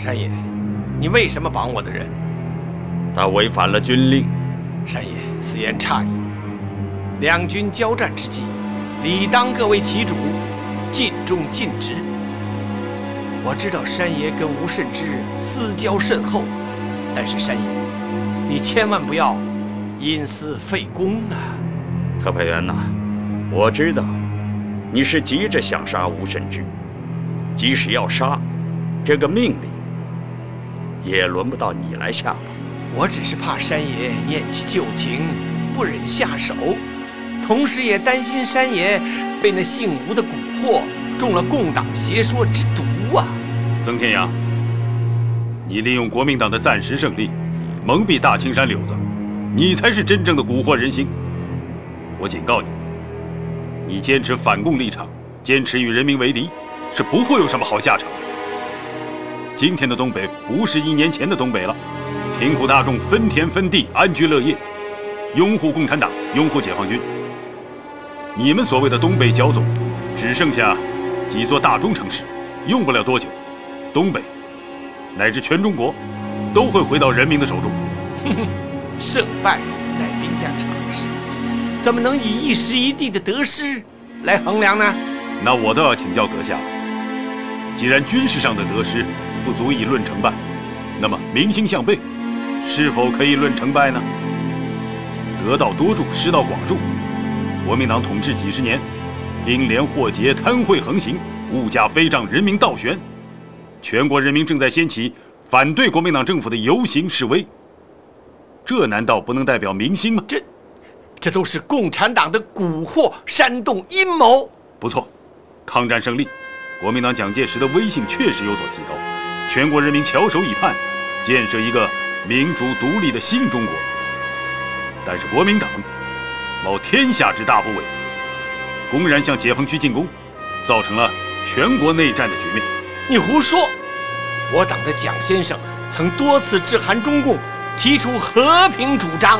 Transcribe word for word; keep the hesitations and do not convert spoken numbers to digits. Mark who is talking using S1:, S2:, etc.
S1: 山爷，你为什么绑我的人？
S2: 他违反了军令。
S1: 山爷，此言差矣。两军交战之际，理当各为其主，尽忠尽职。我知道山爷跟吴慎之私交甚厚，但是山爷，你千万不要因私废公啊！
S2: 特派员呐，我知道你是急着想杀吴慎之，即使要杀，这个命令也轮不到你来下吧。
S1: 我只是怕山爷念起旧情，不忍下手，同时也担心山爷被那姓吴的蛊惑，中了共党邪说之毒啊！
S3: 曾天阳，你利用国民党的暂时胜利，蒙蔽大青山柳子，你才是真正的蛊惑人心。我警告你，你坚持反共立场，坚持与人民为敌，是不会有什么好下场的。今天的东北不是一年前的东北了，贫苦大众分田分地，安居乐业，拥护共产党，拥护解放军。你们所谓的东北剿总，只剩下几座大中城市，用不了多久，东北乃至全中国都会回到人民的手中。
S1: 哼哼，胜败乃兵家常事，怎么能以一时一地的得失来衡量呢？
S3: 那我倒要请教阁下，既然军事上的得失不足以论成败，那么民心向背是否可以论成败呢？得道多助，失道寡助。国民党统治几十年，兵连祸结，贪贿横行，物价飞涨，人民倒悬。全国人民正在掀起反对国民党政府的游行示威，这难道不能代表民心吗？
S1: 这，这都是共产党的蛊惑、煽动阴谋。
S3: 不错，抗战胜利，国民党蒋介石的威信确实有所提高，全国人民翘首以盼，建设一个民主独立的新中国。但是国民党冒天下之大不韪，公然向解放区进攻，造成了全国内战的局面。
S1: 你胡说！我党的蒋先生曾多次致函中共，提出和平主张。